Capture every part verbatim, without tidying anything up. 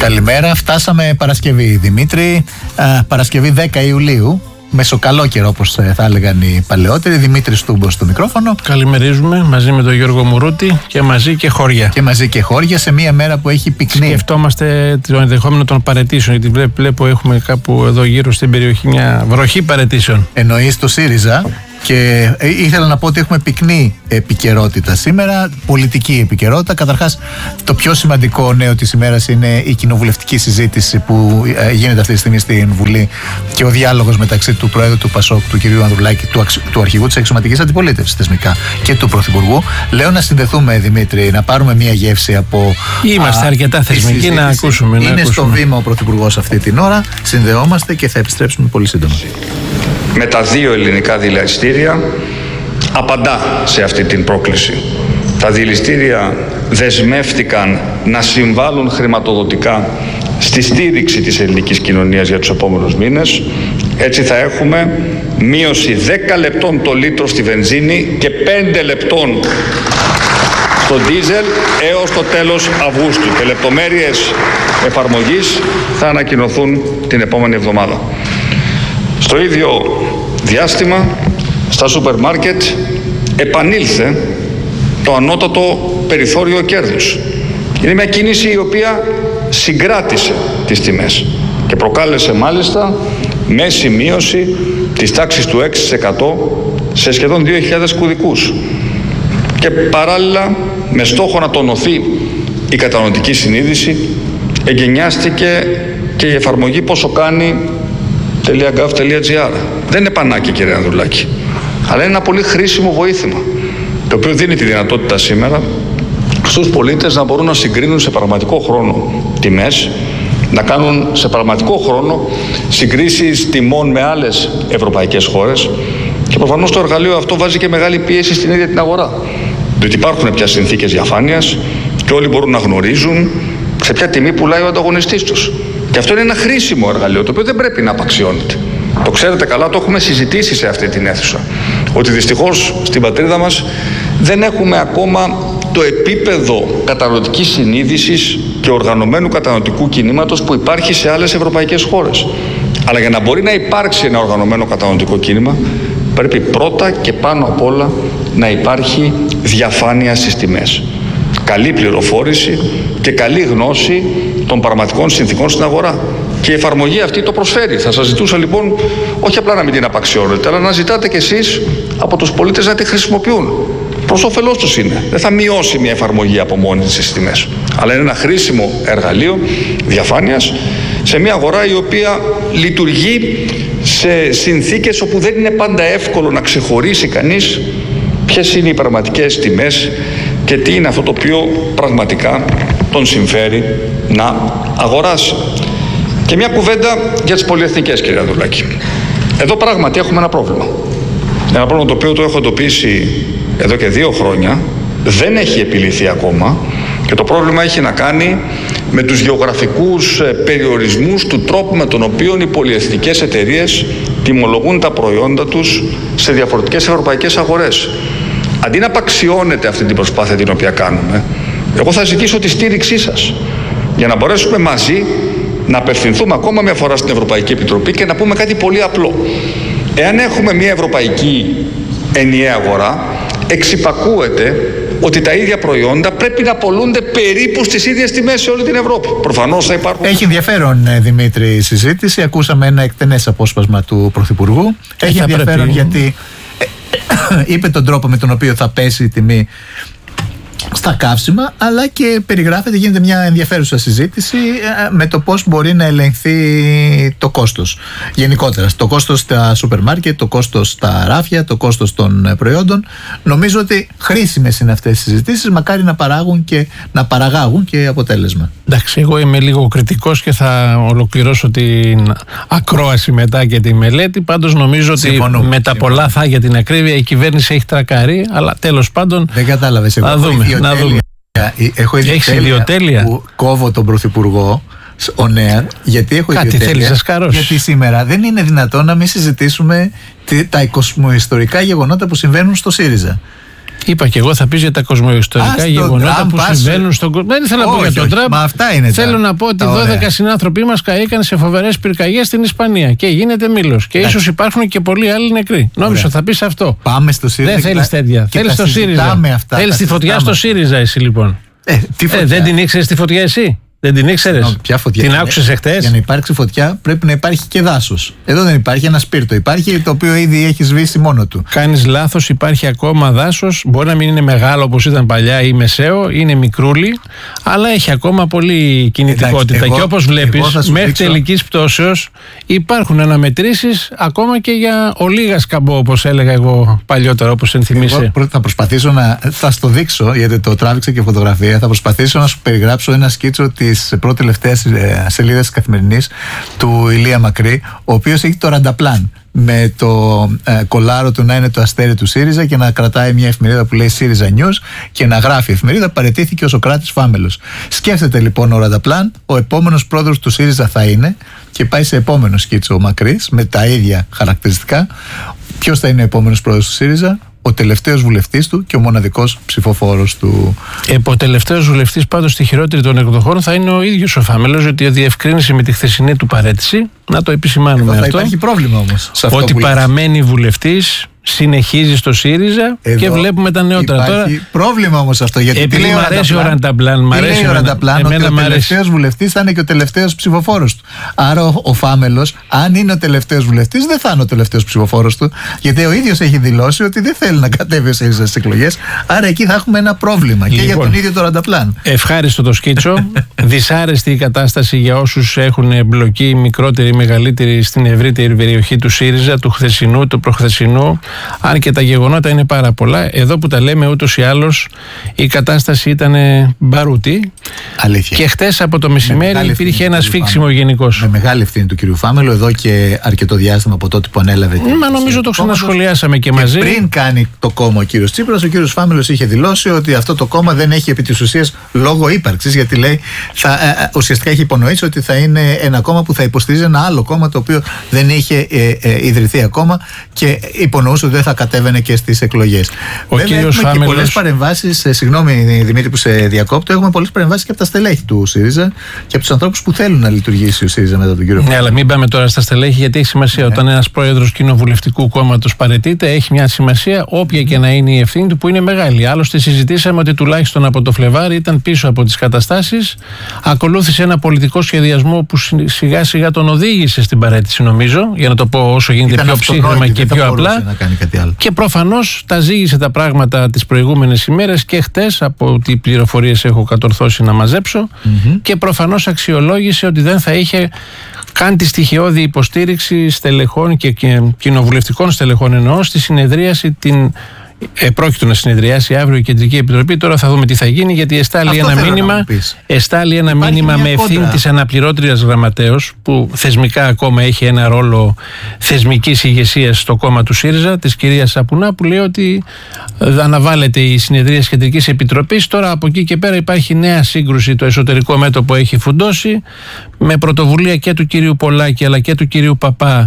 Καλημέρα, φτάσαμε Παρασκευή, Δημήτρη. Α, Παρασκευή δέκα Ιουλίου. Μεσοκαλό καιρό, όπως θα έλεγαν οι παλαιότεροι. Δημήτρης Τούμπος στο μικρόφωνο. Καλημερίζουμε μαζί με τον Γιώργο Μουρούτη και μαζί και χώρια. Και μαζί και χώρια σε μια μέρα που έχει πυκνή. Σκεφτόμαστε το ενδεχόμενο των παραιτήσεων, γιατί βλέπω, βλέπω έχουμε κάπου εδώ γύρω στην περιοχή μια βροχή παραιτήσεων. Εννοείς το ΣΥΡΙΖΑ. Και ήθελα να πω ότι έχουμε πυκνή επικαιρότητα σήμερα, πολιτική επικαιρότητα. Καταρχάς, το πιο σημαντικό νέο της ημέρας είναι η κοινοβουλευτική συζήτηση που γίνεται αυτή τη στιγμή στην Βουλή και ο διάλογος μεταξύ του Προέδρου του ΠΑΣΟΚ, του κ. Ανδρουλάκη, του, αξ... του αρχηγού της αξιωματικής αντιπολίτευσης θεσμικά και του Πρωθυπουργού. Λέω να συνδεθούμε, Δημήτρη, να πάρουμε μια γεύση από. Είμαστε α, αρκετά θεσμικοί να ακούσουμε. Είναι να ακούσουμε. Στο βήμα ο Πρωθυπουργός αυτή την ώρα. Συνδεόμαστε και θα επιστρέψουμε πολύ σύντομα. Με τα δύο ελληνικά δηληστήρια απαντά σε αυτή την πρόκληση. Τα δηληστήρια δεσμεύτηκαν να συμβάλλουν χρηματοδοτικά στη στήριξη της ελληνικής κοινωνίας για τους επόμενους μήνες. Έτσι θα έχουμε μείωση δέκα λεπτών το λίτρο στη βενζίνη και πέντε λεπτών στο ντίζελ έως το τέλος Αυγούστου. Και λεπτομέρειες εφαρμογής θα ανακοινωθούν την επόμενη εβδομάδα. Στο ίδιο διάστημα, στα σούπερ μάρκετ επανήλθε το ανώτατο περιθώριο κέρδους. Είναι μια κίνηση η οποία συγκράτησε τις τιμές και προκάλεσε μάλιστα μέση μείωση της τάξης του έξι τοις εκατό σε σχεδόν δύο χιλιάδες κουδικούς. Και παράλληλα, με στόχο να τονωθεί η κατανοητική συνείδηση, εγκαινιάστηκε και η εφαρμογή πόσο κάνει .gov.gr. Δεν είναι πανάκι, κύριε Ανδρουλάκη, αλλά είναι ένα πολύ χρήσιμο βοήθημα, το οποίο δίνει τη δυνατότητα σήμερα στους πολίτες να μπορούν να συγκρίνουν σε πραγματικό χρόνο τιμές, να κάνουν σε πραγματικό χρόνο συγκρίσεις τιμών με άλλες ευρωπαϊκές χώρες και προφανώς το εργαλείο αυτό βάζει και μεγάλη πίεση στην ίδια την αγορά, διότι υπάρχουν πια συνθήκες διαφάνειας και όλοι μπορούν να γνωρίζουν σε ποια τιμή πουλάει ο ανταγωνιστής τους. Και αυτό είναι ένα χρήσιμο εργαλείο, το οποίο δεν πρέπει να απαξιώνεται. Το ξέρετε καλά, το έχουμε συζητήσει σε αυτή την αίθουσα. Ότι δυστυχώς στην πατρίδα μας δεν έχουμε ακόμα το επίπεδο καταναλωτικής συνείδησης και οργανωμένου καταναλωτικού κινήματος που υπάρχει σε άλλες ευρωπαϊκές χώρες. Αλλά για να μπορεί να υπάρξει ένα οργανωμένο καταναλωτικό κίνημα, πρέπει πρώτα και πάνω απ' όλα να υπάρχει διαφάνεια στις τιμές. Καλή πληροφόρηση και καλή γνώση των πραγματικών συνθήκων στην αγορά. Και η εφαρμογή αυτή το προσφέρει. Θα σας ζητούσα λοιπόν όχι απλά να μην την απαξιώνετε, αλλά να ζητάτε κι εσείς από τους πολίτες να τη χρησιμοποιούν. Προς όφελός τους είναι. Δεν θα μειώσει μια εφαρμογή από μόνη της στις τιμές. Αλλά είναι ένα χρήσιμο εργαλείο διαφάνειας σε μια αγορά η οποία λειτουργεί σε συνθήκες όπου δεν είναι πάντα εύκολο να ξεχωρίσει κανείς ποιες είναι οι πραγματικές τιμές και τι είναι αυτό το οποίο πραγματικά τον συμφέρει να αγοράσει. Και μια κουβέντα για τις πολυεθνικές, κύριε Ανδρουλάκη. Εδώ πράγματι έχουμε ένα πρόβλημα. Ένα πρόβλημα το οποίο το έχω εντοπίσει εδώ και δύο χρόνια, δεν έχει επιλυθεί ακόμα και το πρόβλημα έχει να κάνει με τους γεωγραφικούς περιορισμούς του τρόπου με τον οποίο οι πολυεθνικές εταιρείες τιμολογούν τα προϊόντα τους σε διαφορετικές ευρωπαϊκές αγορές. Αντί να απαξιώνετε αυτή την προσπάθεια την οποία κάνουμε, εγώ θα ζητήσω τη στήριξή σας για να μπορέσουμε μαζί να απευθυνθούμε ακόμα μια φορά στην Ευρωπαϊκή Επιτροπή και να πούμε κάτι πολύ απλό. Εάν έχουμε μια ευρωπαϊκή ενιαία αγορά, εξυπακούεται ότι τα ίδια προϊόντα πρέπει να πωλούνται περίπου στις ίδιες τιμές σε όλη την Ευρώπη. Προφανώς θα υπάρχουν. Έχει ενδιαφέρον, Δημήτρη, η συζήτηση. Ακούσαμε ένα εκτενές απόσπασμα του Πρωθυπουργού. Έχει ενδιαφέρον πρέπει... γιατί είπε τον τρόπο με τον οποίο θα πέσει η τιμή στα καύσιμα, αλλά και περιγράφεται, γίνεται μια ενδιαφέρουσα συζήτηση με το πώς μπορεί να ελεγχθεί το κόστος. Γενικότερα, το κόστος στα σούπερ μάρκετ, το κόστος στα ράφια, το κόστος των προϊόντων. Νομίζω ότι χρήσιμες είναι αυτές οι συζητήσεις, μακάρι να παράγουν και να παραγάγουν και αποτέλεσμα. Εντάξει, εγώ είμαι λίγο κριτικός και θα ολοκληρώσω την ακρόαση μετά και τη μελέτη. Πάντως νομίζω Συμφωνώ. ότι με τα πολλά θα για την ακρίβεια η κυβέρνηση έχει τρακάρει, αλλά τέλος πάντων. Δεν κατάλαβες. Θα δούμε. Να δούμε. Έχω ιδιοτέλεια που κόβω τον Πρωθυπουργό ο νέα, γιατί έχω κάτι θέλει να σκαρώσει. Γιατί σήμερα δεν είναι δυνατόν να μην συζητήσουμε τα κοσμοϊστορικά γεγονότα που συμβαίνουν στο ΣΥΡΙΖΑ. Είπα και εγώ, θα πεις για τα κοσμοϊστορικά γεγονότα που συμβαίνουν στον κόσμο. Δεν ήθελα να πω για τον Τραμπ. Θέλω να πω ότι δώδεκα συνάνθρωποι μας καήκαν σε φοβερές πυρκαγιές στην Ισπανία και γίνεται μήλος. Και ίσως υπάρχουν και πολλοί άλλοι νεκροί. Νόμιζα θα πεις αυτό. Πάμε στο ΣΥΡΙΖΑ. Δεν θέλεις τέτοια. Θέλεις το ΣΥΡΙΖΑ. Θέλεις τη φωτιά στο ΣΥΡΙΖΑ εσύ λοιπόν. Ε, ε, δεν την ήξερες τη φωτιά εσύ? Δεν την ήξερες? Την άκουσες εχθές? Για να υπάρξει φωτιά πρέπει να υπάρχει και δάσος. Εδώ δεν υπάρχει, ένα σπίρτο υπάρχει, το οποίο ήδη έχει σβήσει μόνο του. Κάνεις λάθος, υπάρχει ακόμα δάσος. Μπορεί να μην είναι μεγάλο όπως ήταν παλιά ή μεσαίο, είναι μικρούλι, αλλά έχει ακόμα πολύ κινητικότητα. Εντάξει, εγώ, και όπως βλέπεις, μέχρι δείξω... τελικής πτώσεως υπάρχουν αναμετρήσεις ακόμα και για ολίγα σκαμπό, όπως έλεγα εγώ παλιότερα, όπως ενθυμίσαι. Εγώ θα προσπαθήσω να. Θα στο δείξω, γιατί το τράβηξα και φωτογραφία. Θα προσπαθήσω να σου περιγράψω ένα σκίτσο τη πρώτη τελευταία σελίδα τη Καθημερινής του Ηλία Μακρύ, ο οποίος έχει το ρανταπλάν με το ε, κολάρο του να είναι το αστέρι του ΣΥΡΙΖΑ και να κρατάει μια εφημερίδα που λέει ΣΥΡΙΖΑ News και να γράφει η εφημερίδα παραιτήθηκε ο Σωκράτης Φάμελος. Σκέφτεται λοιπόν ο ρανταπλάν, ο επόμενος πρόεδρος του ΣΥΡΙΖΑ θα είναι, και πάει σε επόμενο σκίτσο ο Μακρύς με τα ίδια χαρακτηριστικά. Ποιος θα είναι ο επόμενος πρόεδρος του ΣΥΡΙΖΑ? Ο τελευταίος βουλευτής του και ο μοναδικός ψηφοφόρος του. Ε, ο τελευταίος βουλευτής πάντως στη χειρότερη των εκδοχών θα είναι ο ίδιος ο Φάμελος, γιατί η διευκρίνηση με τη χθεσινή του παρέτηση, να το επισημάνουμε εδώ θα αυτό. Υπάρχει πρόβλημα όμως. Ότι παραμένει βουλευτής, συνεχίζει στο ΣΥΡΙΖΑ εδώ και βλέπουμε τα νεότερα. Υπάρχει τώρα πρόβλημα όμως αυτό. Γιατί επειδή μ' αρέσει ο Ρανταπλάν, μ' αρέσει ο Ρανταπλάν, ότι ο τελευταίος βουλευτής θα είναι και ο τελευταίος ψηφοφόρος του. Άρα ο, ο Φάμελος, αν είναι ο τελευταίος βουλευτής, δεν θα είναι ο τελευταίος ψηφοφόρος του. Γιατί ο ίδιος έχει δηλώσει ότι δεν θέλει να κατέβει ο ΣΥΡΙΖΑ στις εκλογές. Άρα εκεί θα έχουμε ένα πρόβλημα. Λοιπόν, και για τον ίδιο τον Ρανταπλάν. Ευχάριστο το σκίτσο. Δυσάρεστη η κατάσταση για όσους έχουν εμπλοκή μικρότερη ή μεγαλύτερη στην ευρύτερη περιοχή του ΣΥΡΙΖΑ, του χθεσινού, του προχθεσινού. Αν και τα γεγονότα είναι πάρα πολλά, εδώ που τα λέμε ούτως ή άλλως η κατάσταση ήταν μπαρούτη. Αλήθεια. Και χτες από το μεσημέρι υπήρχε ένα σφίξιμο γενικώς. Με μεγάλη ευθύνη του κυρίου Φάμελου, εδώ και αρκετό διάστημα από τότε που ανέλαβε. Μα νομίζω το ξανασχολιάσαμε και, και μαζί. Πριν κάνει το κόμμα ο κύριος Τσίπρας, ο κύριος Φάμελος είχε δηλώσει ότι αυτό το κόμμα δεν έχει επί της ουσίας λόγο ύπαρξης, γιατί λέει, θα, ε, ουσιαστικά έχει υπονοήσει ότι θα είναι ένα κόμμα που θα υποστηρίζει ένα άλλο κόμμα το οποίο δεν είχε ε, ε, ιδρυθεί ακόμα και υπονοούσε ότι δεν θα κατέβαινε και στις εκλογές. Ο Βέβαια, κύριος έχουμε Φάμελος... και πολλές παρεμβάσεις, συγγνώμη Δημήτρη που σε διακόπτω, έχουμε πολλές παρεμβάσεις και από τα στελέχη του ΣΥΡΙΖΑ και από τους ανθρώπους που θέλουν να λειτουργήσει ο ΣΥΡΙΖΑ μετά τον κύριο. Ναι, αλλά μην πάμε τώρα στα στελέχη, γιατί έχει σημασία. Ναι. Όταν ένας πρόεδρος κοινοβουλευτικού κόμματος παραιτείται, έχει μια σημασία, όποια και να είναι η ευθύνη του, που είναι μεγάλη. Άλλωστε, συζητήσαμε ότι τουλάχιστον από το Φλεβάρι ήταν πίσω από τις καταστάσεις. Ακολούθησε ένα πολιτικό σχεδιασμό που σιγά σιγά τον οδήγησε στην παραίτηση, νομίζω, για να το πω όσο γίνεται ήταν πιο ψύχρεμα και πιο απλά. Και προφανώς τα ζήγησε τα πράγματα τις προηγούμενες ημέρες και χτες, από ό,τι πληροφορίες έχω κατορθώσει να μαζέψω, mm-hmm. και προφανώς αξιολόγησε ότι δεν θα είχε καν τη στοιχειώδη υποστήριξη στελεχών και κοινοβουλευτικών στελεχών, εννοώ, στη συνεδρίαση την. Επρόκειτο να συνεδριάσει αύριο η Κεντρική Επιτροπή. Τώρα θα δούμε τι θα γίνει, γιατί εστάλει ένα μήνυμα, εστάλει ένα μήνυμα με ευθύνη της αναπληρώτριας γραμματέως, που θεσμικά ακόμα έχει ένα ρόλο θεσμικής ηγεσίας στο κόμμα του ΣΥΡΙΖΑ, της κυρίας Σαπουνά, που λέει ότι αναβάλλεται η συνεδρία της Κεντρικής Επιτροπής. Τώρα από εκεί και πέρα υπάρχει νέα σύγκρουση, το εσωτερικό μέτωπο έχει φουντώσει, με πρωτοβουλία και του κυρίου Πολάκη αλλά και του κυρίου Παπά.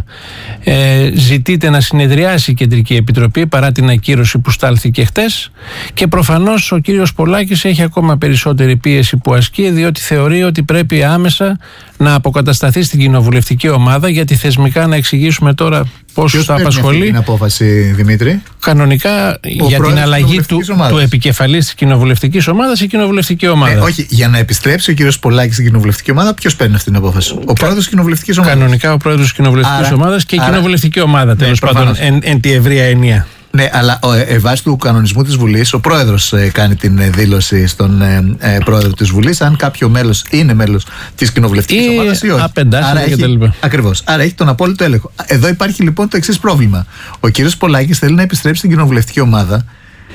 Ε, ζητείται να συνεδριάσει η Κεντρική Επιτροπή παρά την ακύρωση που στάλθηκε χτες, και προφανώς ο κύριος Πολάκης έχει ακόμα περισσότερη πίεση που ασκεί, διότι θεωρεί ότι πρέπει άμεσα να αποκατασταθεί στην κοινοβουλευτική ομάδα, γιατί θεσμικά να εξηγήσουμε τώρα πόσους θα απασχολεί. Ποιος την απόφαση, Δημήτρη? Κανονικά ο για την αλλαγή του, του επικεφαλής της κοινοβουλευτικής ομάδας η κοινοβουλευτική ομάδα. Ε, όχι, για να επιστρέψει ο κύριος Πολάκης στην κοινοβουλευτική ομάδα, ποιος παίρνει αυτή την απόφαση? Ο πρόεδρος της κοινοβουλευτικής ομάδας. Κανονικά ο πρόεδρος της κοινοβουλευτικής ομάδας και η άρα, κοινοβουλευτική ομάδα, τέλος ναι, πάντων, εν, εν τη ευρεία ενία. Ναι, αλλά ε, βάσει του κανονισμού της Βουλής, ο πρόεδρος ε, κάνει την ε, δήλωση στον ε, ε, πρόεδρο της Βουλής, αν κάποιο μέλος είναι μέλος της κοινοβουλευτικής ομάδας ή όχι. Άρα έχει, ακριβώς. Άρα έχει τον απόλυτο έλεγχο. Εδώ υπάρχει λοιπόν το εξής πρόβλημα. Ο κύριος Πολάκης θέλει να επιστρέψει στην κοινοβουλευτική ομάδα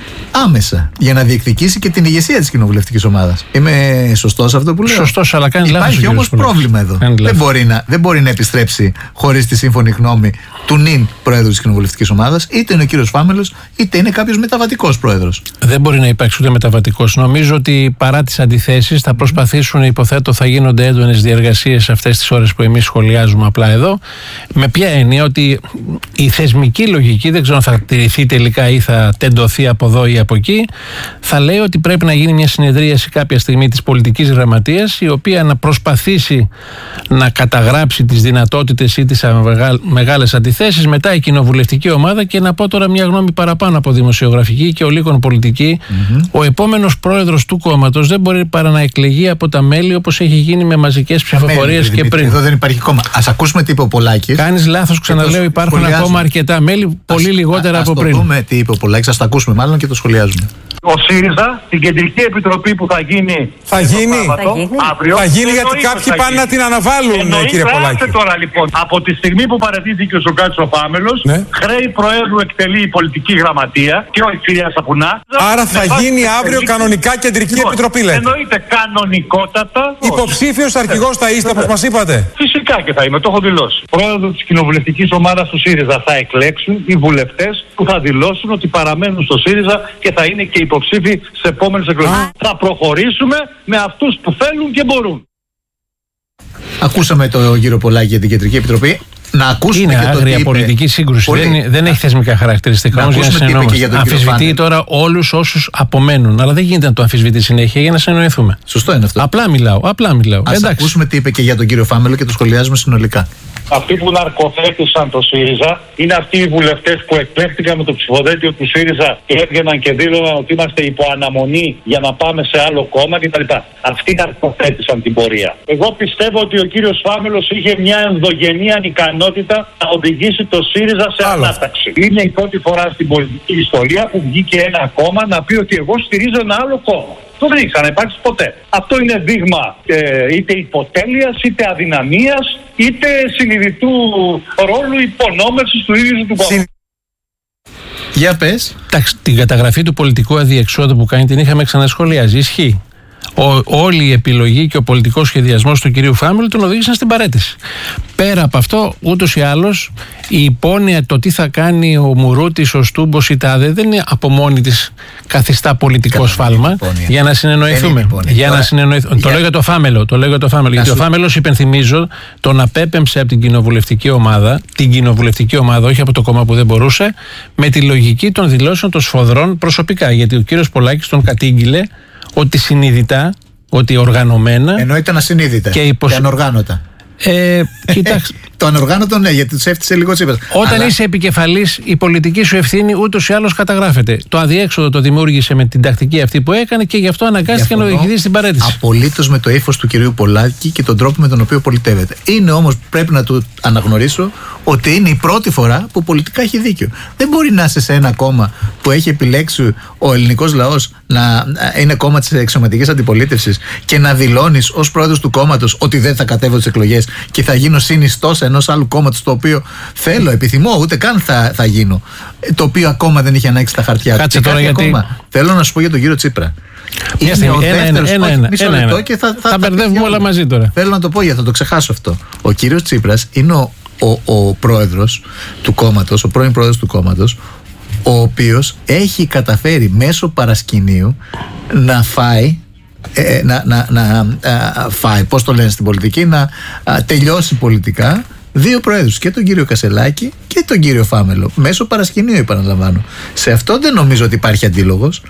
άμεσα, για να διεκδικήσει και την ηγεσία της κοινοβουλευτικής ομάδας. Είμαι σωστός αυτό που λέω? Σωστός, αλλά κάνει λάθος. Υπάρχει όμως πρόβλημα εδώ. Δεν μπορεί, να, δεν μπορεί να επιστρέψει χωρίς τη σύμφωνη γνώμη του νυν πρόεδρου της κοινοβουλευτικής ομάδας, είτε είναι ο κύριος Φάμελος, είτε είναι κάποιος μεταβατικός πρόεδρος. Δεν μπορεί να υπάρξει ούτε μεταβατικός. Νομίζω ότι παρά τις αντιθέσεις θα προσπαθήσουν, υποθέτω, θα γίνονται έντονες διεργασίες αυτές τις ώρες που εμείς σχολιάζουμε απλά εδώ. Με ποια έννοια? Ότι η θεσμική λογική, δεν ξέρω αν θα τηρηθεί τελικά ή θα τεντωθεί από εδώ ή από εκεί, θα λέει ότι πρέπει να γίνει μια συνεδρίαση κάποια στιγμή της πολιτικής γραμματείας, η οποία να προσπαθήσει να καταγράψει τις δυνατότητες ή τις μεγάλες αντιθέσεις, μετά η κοινοβουλευτική ομάδα, και να πω τώρα μια γνώμη παραπάνω από δημοσιογραφική και ολίγων πολιτική. Mm-hmm. Ο επόμενος πρόεδρος του κόμματος δεν μπορεί παρά να εκλεγεί από τα μέλη, όπως έχει γίνει με μαζικές ψηφοφορίες και πριν. Εδώ δεν υπάρχει κόμμα. Ας ακούσουμε τι είπε ο Πολάκης. Κάνεις λάθος, ξαναλέω, υπάρχουν ακόμα αρκετά μέλη, πολύ ας, λιγότερα α, από πριν. Ας το δούμε τι είπε ο Πολάκης, ας το ακούσουμε μάλλον και το σχολιάζουμε. Ο ΣΥΡΙΖΑ, την κεντρική επιτροπή που θα γίνει. Θα γίνει. Σάββατο, θα γίνει. Αύριο, θα γίνει γιατί κάποιοι πάνε να την αναβάλουν, εννοείς, κύριε Πολάκη. Τώρα λοιπόν, από τη στιγμή που παραιτήθηκε ο Σοκράτης ο Φάμελος, ναι. χρέη Προέδρου εκτελεί η πολιτική γραμματεία και όχι η κυρία Σαπουνά. Άρα θα γίνει αύριο τελική... κανονικά κεντρική λοιπόν, επιτροπή, λέτε. Εννοείται κανονικότατα. Υποψήφιος αρχηγός θα είστε, όπως μας είπατε. Φυσικά και θα είμαι, το έχω δηλώσει. Πρόεδρο της κοινοβουλευτικής ομάδας του ΣΥΡΙΖΑ θα εκλέξουν οι βουλευτές που θα δηλώσουν ότι παραμένουν στο ΣΥΡΙΖΑ και θα είναι και υποψήφοι σε επόμενες εκλογές. Θα προχωρήσουμε με αυτούς που θέλουν και μπορούν. Ακούσαμε τον κύριο Πολάκη για την Κεντρική Επιτροπή. Να ακούσουμε είναι και άγρια το πολιτική σύγκρουση. Δεν, δεν έχει θεσμικά χαρακτηριστικά. Όμως για να συνεννοούμαστε. Αμφισβητεί τώρα όλους όσους απομένουν. Αλλά δεν γίνεται να το αμφισβητεί συνέχεια για να συνεννοηθούμε. Σωστό είναι αυτό. Απλά μιλάω. Απλά μιλάω. Ας εντάξει. Ακούσουμε τι είπε και για τον κύριο Φάμελο και το σχολιάζουμε συνολικά. Αυτοί που ναρκοθέτησαν το ΣΥΡΙΖΑ είναι αυτοί οι βουλευτές που εκλέχθηκαν με το ψηφοδέλτιο του ΣΥΡΙΖΑ και έβγαιναν και δήλωναν ότι είμαστε υπό αναμονή για να πάμε σε άλλο κόμμα κτλ. Αυτοί ναρκοθέτησαν την πορεία. Εγώ πιστεύω ότι ο κύριος Φάμελος είχε μια ενδογενή ανικανότητα να οδηγήσει το ΣΥΡΙΖΑ σε Άλλο. ανάταξη. Είναι η πρώτη φορά στην πολιτική ιστορία που βγήκε ένα κόμμα να πει ότι εγώ στηρίζω ένα άλλο κόμμα. Το δεν έχει ξαναυπάρξει ποτέ. Αυτό είναι δείγμα ε, είτε υποτέλειας, είτε αδυναμίας, είτε συνειδητού ρόλου υπονόμευσης του ίδιου του κόμματος. Για πες. Εντάξει, την καταγραφή του πολιτικού αδιεξόδου που κάνει την είχαμε ξανασχολιάζει. Ισχύει. Ο, όλη η επιλογή και ο πολιτικός σχεδιασμός του κυρίου Φάμελου τον οδήγησαν στην παραίτηση. Πέρα από αυτό, ούτως ή άλλως, η υπόνοια το τι θα κάνει ο Μουρούτης, ο Στούμπος, η Τάδε δεν είναι από μόνη της καθιστά πολιτικό σφάλμα. Για να συνεννοηθούμε. Για να συνεννοηθούμε. Για... Το λέω για το Φάμελο. Το λέω για το Φάμελο. Γιατί σου... ο Φάμελος, υπενθυμίζω, τον απέπεμψε από την κοινοβουλευτική ομάδα, την κοινοβουλευτική ομάδα, όχι από το κόμμα που δεν μπορούσε, με τη λογική των δηλώσεων των σφοδρών προσωπικά. Γιατί ο κύριος Πολάκης τον κατήγγειλε ότι συνειδητά, ότι οργανωμένα. Ενώ ήταν ασυνείδητα και, υποσ... και ανοργάνωτα. Ε, κοιτάξτε. Το ανοργάνωτο ναι, γιατί τους έφτιασε λίγο Τσίπρας. Όταν Αλλά... είσαι επικεφαλής, η πολιτική σου ευθύνη ούτως ή άλλως καταγράφεται. Το αδιέξοδο το δημιούργησε με την τακτική αυτή που έκανε και γι' αυτό αναγκάστηκε να οδηγηθεί στην παραίτηση. Απολύτως με το ύφος του κυρίου Πολάκη και τον τρόπο με τον οποίο πολιτεύεται. Είναι όμως, πρέπει να του αναγνωρίσω, ότι είναι η πρώτη φορά που πολιτικά έχει δίκιο. Δεν μπορεί να είσαι σε ένα κόμμα που έχει επιλέξει ο ελληνικός λαός να είναι κόμμα της εξωματικής αντιπολίτευσης και να δηλώνεις ως πρόεδρος του κόμματος ότι δεν θα κατέβω τις εκλογές και θα γίνω συνιστός ενός άλλου κόμματος το οποίο θέλω, επιθυμώ, ούτε καν θα, θα γίνω. Το οποίο ακόμα δεν είχε ανοίξει τα χαρτιά του. Κάτσε τώρα γιατί... Ακόμα, θέλω να σου πω για τον κύριο Τσίπρα. Μια στιγμή, ένα, ένα, ένα, ένα, ένα, ένα. Και θα, θα, θα μπερδεύουμε όλα μαζί τώρα. Θέλω να το πω, για θα το ξεχάσω αυτό. Ο κύριος Τσίπρας είναι ο, ο, ο πρόεδρος του κόμματος, ο πρώην πρόεδρος του κόμματος, ο οποίος έχει καταφέρει μέσω παρασκηνίου να φάει Ε, να, να, να α, φάει, πώς το λένε στην πολιτική, να α, τελειώσει πολιτικά δύο προέδρους, και τον κύριο Κασελάκη και τον κύριο Φάμελο, μέσω παρασκηνίου, επαναλαμβάνω. Σε αυτό δεν νομίζω ότι υπάρχει αντίλογος.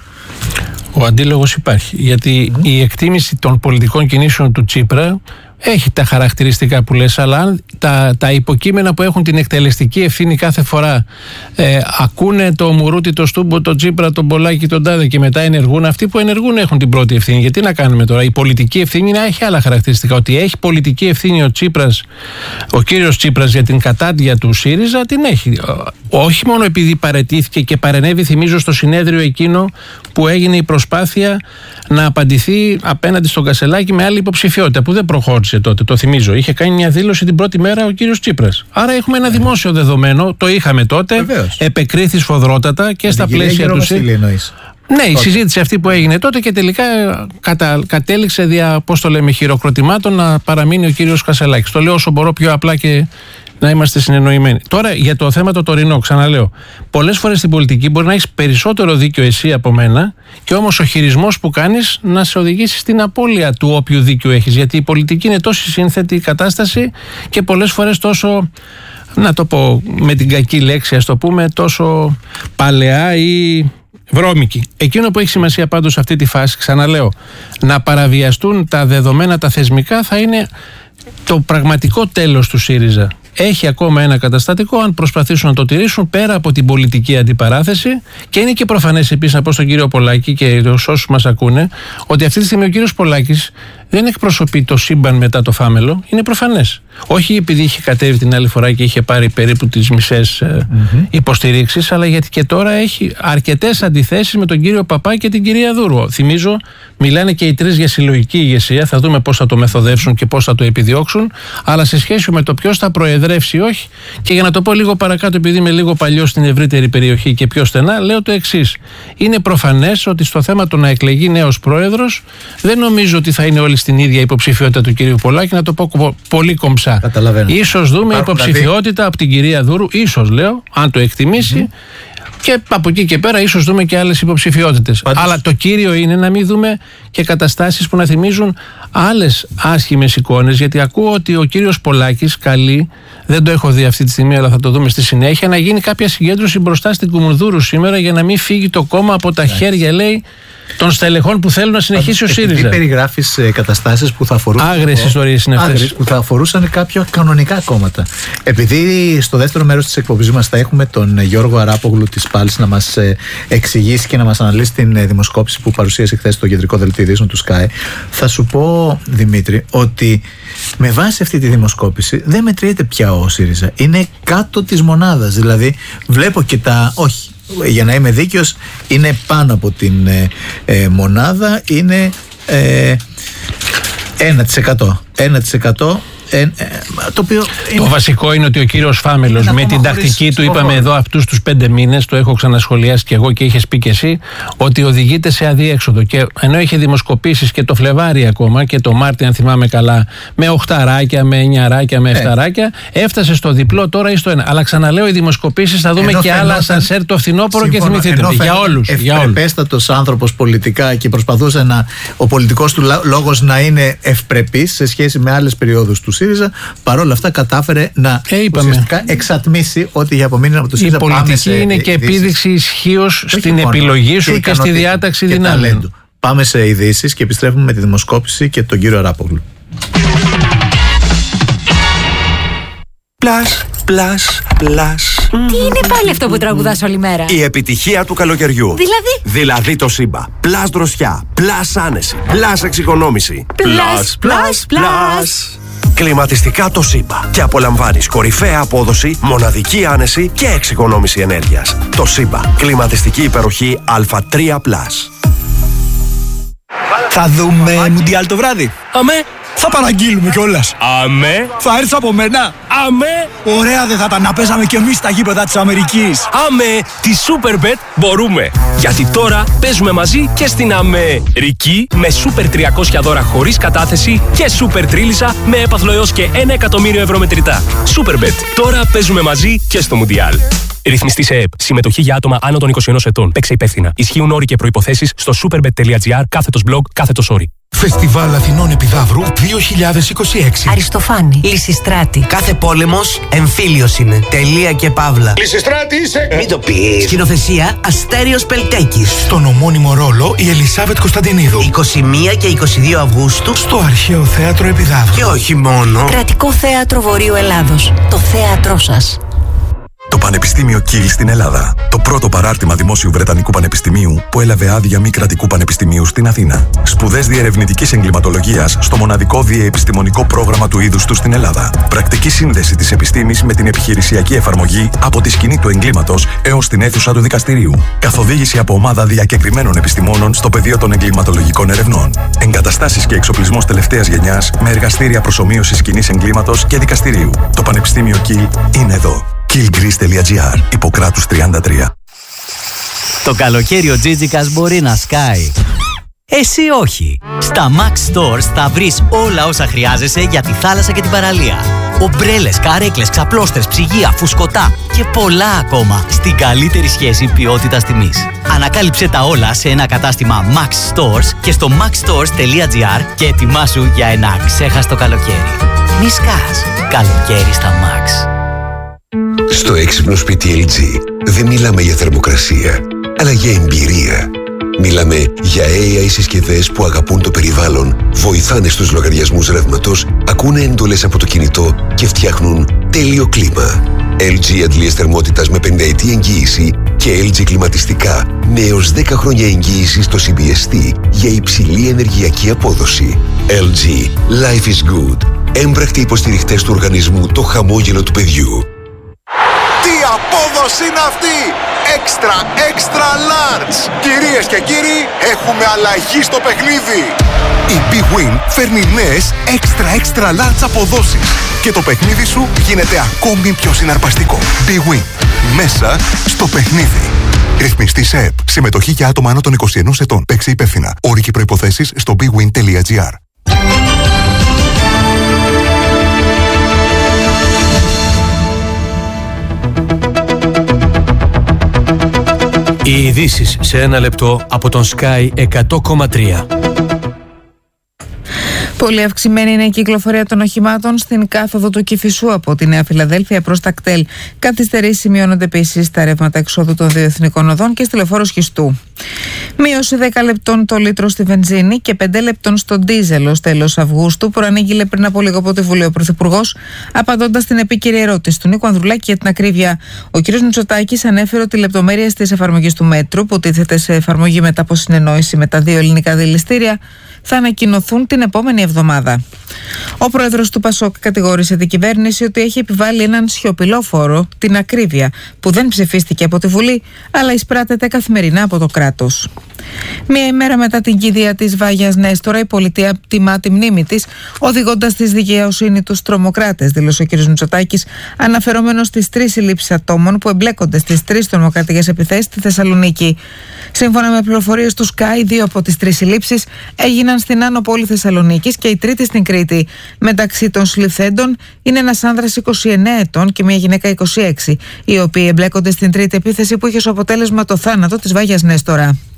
Ο αντίλογος υπάρχει, γιατί mm. η εκτίμηση των πολιτικών κινήσεων του Τσίπρα έχει τα χαρακτηριστικά που λες, αλλά αν τα, τα υποκείμενα που έχουν την εκτελεστική ευθύνη κάθε φορά ε, ακούνε το Μουρούτη, το Στούμπο, το Τσίπρα, τον Πολάκη, τον Τάδε και μετά ενεργούν, αυτοί που ενεργούν έχουν την πρώτη ευθύνη. Γιατί να κάνουμε τώρα, η πολιτική ευθύνη να έχει άλλα χαρακτηριστικά. Ότι έχει πολιτική ευθύνη ο Τσίπρας, ο κύριος Τσίπρας για την κατάντια του ΣΥΡΙΖΑ, την έχει. Όχι μόνο επειδή παραιτήθηκε και παρενέβη, θυμίζω, στο συνέδριο εκείνο που έγινε η προσπάθεια να απαντηθεί απέναντι στον Κασελάκη με άλλη υποψηφιότητα που δεν προχώρησε τότε. Το θυμίζω. Είχε κάνει μια δήλωση την πρώτη μέρα ο κύριος Τσίπρας. Άρα έχουμε ένα δημόσιο δεδομένο, το είχαμε τότε. Βεβαίως. Επεκρίθη σφοδρότατα και με στα πλαίσια του ΣΥΡΙΖΑ. Ναι, η τότε. συζήτηση αυτή που έγινε τότε και τελικά κατα, κατέληξε δια, πώς το λέμε, χειροκροτημάτων να παραμείνει ο κύριος Κασελάκης. Το λέω όσο μπορώ πιο απλά και να είμαστε συνεννοημένοι. Τώρα για το θέμα το τωρινό, ξαναλέω. Πολλές φορές στην πολιτική μπορεί να έχεις περισσότερο δίκιο εσύ από μένα, και όμως ο χειρισμός που κάνεις να σε οδηγήσει στην απώλεια του όποιου δίκιο έχεις. Γιατί η πολιτική είναι τόσο σύνθετη κατάσταση και πολλές φορές τόσο, να το πω με την κακή λέξη, ας το πούμε, τόσο παλαιά ή βρώμικη. Εκείνο που έχει σημασία πάντως σε αυτή τη φάση, ξαναλέω, να παραβιαστούν τα δεδομένα τα θεσμικά θα είναι το πραγματικό τέλος του ΣΥΡΙΖΑ. Έχει ακόμα ένα καταστατικό, αν προσπαθήσουν να το τηρήσουν πέρα από την πολιτική αντιπαράθεση, και είναι και προφανές επίσης να πω στον κύριο Πολάκη και στους όσους μας ακούνε ότι αυτή τη στιγμή ο κύριος Πολάκης δεν εκπροσωπεί το σύμπαν μετά το φάμελο, είναι προφανές. Όχι επειδή είχε κατέβει την άλλη φορά και είχε πάρει περίπου τις μισές mm-hmm. υποστηρίξεις, αλλά γιατί και τώρα έχει αρκετές αντιθέσεις με τον κύριο Παπά και την κυρία Δούρου. Θυμίζω, μιλάνε και οι τρεις για συλλογική ηγεσία, θα δούμε πώς θα το μεθοδεύσουν και πώς θα το επιδιώξουν, αλλά σε σχέση με το ποιος θα προεδρεύσει ή όχι, και για να το πω λίγο παρακάτω, επειδή είμαι λίγο παλιό στην ευρύτερη περιοχή και πιο στενά, λέω το εξής. Είναι προφανές ότι στο θέμα του να εκλεγεί νέος πρόεδρος, δεν νομίζω ότι θα είναι όλοι στην ίδια υποψηφιότητα του κυρίου Πολάκη, να το πω πολύ κομψά. Καταλαβαίνω. Ίσως δούμε Υπάρχουν υποψηφιότητα δηλαδή από την κυρία Δούρου, ίσως λέω, αν το εκτιμήσει. Mm-hmm. Και από εκεί και πέρα ίσως δούμε και άλλες υποψηφιότητες. Πάντως... Αλλά το κύριο είναι να μην δούμε και καταστάσεις που να θυμίζουν άλλες άσχημες εικόνες, γιατί ακούω ότι ο κύριος Πολάκης καλεί, δεν το έχω δει αυτή τη στιγμή αλλά θα το δούμε στη συνέχεια, να γίνει κάποια συγκέντρωση μπροστά στην Κουμουνδούρου σήμερα για να μην φύγει το κόμμα από τα yeah. χέρια, λέει, των στελεχών που θέλουν να συνεχίσει ο ΣΥΡΙΖΑ. Επειδή περιγράφεις ε, καταστάσεις που θα αφορούσαν. Άγριες ιστορίες είναι αυτές. Που θα αφορούσαν κάποια κανονικά κόμματα. Επειδή στο δεύτερο μέρος της εκπομπής μας θα έχουμε τον Γιώργο Αράπογλου της Πάλης να μας ε, εξηγήσει και να μας αναλύσει την ε, δημοσκόπηση που παρουσίασε χθες στο κεντρικό δελτίο ειδήσεων του Sky, θα σου πω, Δημήτρη, ότι με βάση αυτή τη δημοσκόπηση δεν μετριέται πια ο ΣΥΡΙΖΑ. Είναι κάτω της μονάδας. Δηλαδή, βλέπω και τα. Όχι. Για να είμαι δίκαιος, είναι πάνω από την ε, ε, μονάδα, είναι ε, ένα τοις εκατό. ένα τοις εκατό. Ε, ε, το, οποίο το βασικό είναι ότι ο κύριος Φάμελος με την τακτική του, είπαμε εδώ αυτούς τους πέντε μήνες, το έχω ξανασχολιάσει και εγώ και είχες πει και εσύ, ότι οδηγείται σε αδίέξοδο. Και ενώ είχε δημοσκοπήσεις και το Φλεβάρι ακόμα και το Μάρτιο, αν θυμάμαι καλά, με οχταράκια, με εννιαράκια, με εφταράκια, ε. έφτασε στο διπλό τώρα ή στο ένα. Αλλά ξαναλέω, οι δημοσκοπήσεις θα δούμε ενώ και άλλα σανσέρ το φθινόπωρο και θυμηθείτε. Για όλους. Ευπρεπέστατος άνθρωπος πολιτικά και προσπαθούσε να, ο πολιτικός του λόγος να είναι ευπρεπής σε σχέση με άλλες περιόδους του ΣΥΡΙΖΑ, παρόλα αυτά κατάφερε να ε, ουσιαστικά εξατμίσει ό,τι είχε απομείνει από το ΣΥΡΙΖΑ. Η πολιτική είναι και επίδειξη ισχύως στην μόνο, επιλογή σου και, και στη διάταξη δυνάμεων. Πάμε σε ειδήσεις και επιστρέφουμε με τη δημοσκόπηση και τον κύριο Αράπογλου. Πλάς, πλάς, πλάς. Τι είναι πάλι αυτό που τραγουδάς όλη μέρα? Η επιτυχία του καλοκαιριού. Δηλαδή? Δηλαδή το Σύμπα. Πλάς δροσιά, πλάς άνεση, πλάς εξοικονόμηση. Πλάς, πλάς, πλάς. Κλιματιστικά το Σύμπα. Και απολαμβάνεις κορυφαία απόδοση, μοναδική άνεση και εξοικονόμηση ενέργειας. Το Σύμπα. Κλιματιστική υπεροχή Α τρία πλάς. Θα δούμε Μουντιάλ το βράδυ. Αμέ. Θα παραγγείλουμε κιόλας. Αμέ. Θα έρθεις από μένα. Αμέ. Ωραία δεν θα ήταν να παίζαμε κι εμείς στα γήπεδα της Αμερικής. Αμέ. Τη Superbet μπορούμε. Γιατί τώρα παίζουμε μαζί και στην Αμερική με Super τριακόσια δώρα χωρίς κατάθεση και Super Τρίλισσα με έπαθλο έως και ένα εκατομμύριο ευρώ μετρητά. Superbet. Τώρα παίζουμε μαζί και στο Μουντιάλ. Ρυθμιστή σε ΕΕΠ. Συμμετοχή για άτομα άνω των είκοσι ένα ετών. Παίξε υπεύθυνα. Ισχύουν όροι και προϋποθέσεις στο superbet.gr κάθετος blog κάθετος όροι. Φεστιβάλ Αθηνών Επιδαύρου δύο χιλιάδες είκοσι έξι. Αριστοφάνη. Λυσιστράτη. Κάθε πόλεμος εμφύλιος είναι. Τελεία και παύλα. Λυσιστράτη είσαι. Μην το πεις. Σκηνοθεσία Αστέριος Πελτέκης. Στον ομώνυμο ρόλο η Ελισάβετ Κωνσταντινίδου. είκοσι μία και είκοσι δύο Αυγούστου. Στο Αρχαίο Θέατρο Επιδαύρου. Και όχι μόνο. Κρατικό Θέατρο Βορείου Ελλάδος. Το θέατρό σας. Το Πανεπιστήμιο Κιλ στην Ελλάδα. Το πρώτο παράρτημα δημόσιου Βρετανικού Πανεπιστημίου που έλαβε άδεια μη κρατικού πανεπιστημίου στην Αθήνα. Σπουδές διερευνητικής εγκληματολογίας στο μοναδικό διεπιστημονικό πρόγραμμα του είδους του στην Ελλάδα. Πρακτική σύνδεση της επιστήμης με την επιχειρησιακή εφαρμογή από τη σκηνή του εγκλήματος έως την αίθουσα του δικαστηρίου. Καθοδήγηση από ομάδα διακεκριμένων επιστημόνων στο πεδίο των εγκληματολογικών ερευνών. Εγκαταστάσεις και εξοπλισμός τελευταίας γενιάς με εργαστήρια προσομοίωσης σκηνής εγκλήματος και δικαστηρίου. Το Πανεπιστήμιο Κιλ είναι εδώ. killgreece.gr, Ιπποκράτους τριάντα τρία. Το καλοκαίρι ο Τζίτζικας μπορεί να σκάει. Εσύ όχι. Στα Max Stores θα βρεις όλα όσα χρειάζεσαι για τη θάλασσα και την παραλία. Ομπρέλες, καρέκλες, ξαπλώστρες, ψυγεία, φουσκωτά και πολλά ακόμα στην καλύτερη σχέση ποιότητας τιμής. Ανακάλυψε τα όλα σε ένα κατάστημα Max Stores και στο maxstores.gr και ετοιμάσου για ένα ξέχαστο καλοκαίρι. Μη σκάς. Καλοκαίρι στα Max. Στο έξυπνο σπίτι ελ τζι δεν μιλάμε για θερμοκρασία, αλλά για εμπειρία. Μιλάμε για έι άι συσκευές που αγαπούν το περιβάλλον, βοηθάνε στους λογαριασμούς ρεύματος, ακούνε εντολές από το κινητό και φτιάχνουν τέλειο κλίμα. ελ τζι αντλίες θερμότητας με πενταετή εγγύηση και ελ τζι κλιματιστικά με έως δέκα χρόνια εγγύηση στο σι μπι ες τι για υψηλή ενεργειακή απόδοση. ελ τζι Life is Good. Έμπρακτοι υποστηριχτές του οργανισμού Το Χαμόγελο του Παιδιού. Τι απόδοση είναι αυτή! Extra, extra large! Κυρίες και κύριοι, έχουμε αλλαγή στο παιχνίδι! Η Big Win φέρνει νέες extra, extra large αποδόσεις και το παιχνίδι σου γίνεται ακόμη πιο συναρπαστικό. Big Win. Μέσα στο παιχνίδι. Ρυθμιστή ΣΕΠ. Συμμετοχή για άτομα άνω των είκοσι ενός ετών. Παίξε υπεύθυνα. Όροι και προϋποθέσεις στο bigwin τελεία gr. Οι ειδήσεις σε ένα λεπτό από τον Sky εκατό κόμμα τρία. Πολύ αυξημένη είναι η κυκλοφορία των οχημάτων στην κάθοδο του Κηφισού από τη Νέα Φιλαδέλφια προς τα κτέλ. Καθυστερήσεις σημειώνονται επίσης στα ρεύματα εξόδου των δύο εθνικών οδών και στη λεωφόρο Σχιστού. Μείωση δέκα λεπτών το λίτρο στη βενζίνη και πέντε λεπτών στο ντίζελ ως τέλος Αυγούστου, προανήγγειλε πριν από λίγο από τη Βουλή ο Πρωθυπουργός, απαντώντας στην επίκαιρη ερώτηση του Νίκου Ανδρουλάκη για την ακρίβεια. Ο κ. Μητσοτάκης ανέφερε ότι οι λεπτομέρειες της εφαρμογής του μέτρου, που τίθεται σε εφαρμογή μετά από συνεννόηση με τα δύο ελληνικά δηληστήρια, θα ανακοινωθούν την επόμενη εβδομάδα. Ο πρόεδρος του ΠΑΣΟΚ κατηγόρησε την κυβέρνηση ότι έχει επιβάλει έναν σιωπηλό φόρο, την ακρίβεια, που δεν ψηφίστηκε από τη Βουλή, αλλά εισπράτεται καθημερινά από το κράτος. Μία ημέρα μετά την κηδεία της Βάγιας Νέστορα, η πολιτεία τιμά τη μνήμη της, οδηγώντας στη δικαιοσύνη τους τρομοκράτες, δήλωσε ο κ. Μητσοτάκης, αναφερόμενος στις τρεις συλλήψεις ατόμων που εμπλέκονται στις τρεις τρομοκρατικές επιθέσεις στη Θεσσαλονίκη. Σύμφωνα με πληροφορίες του Sky, δύο από τις τρεις συλλήψεις έγιναν στην Άνω Πόλη Θεσσαλονίκης και η τρίτη στην Κρήτη. Μεταξύ των συλληφθέντων είναι ένας άνδρας είκοσι εννέα ετών και μια γυναίκα είκοσι έξι, οι οποίοι εμπλέκονται στην τρίτη επίθεση που είχε ως αποτέλεσμα το θάνατο της Βάγιας Νέστορα.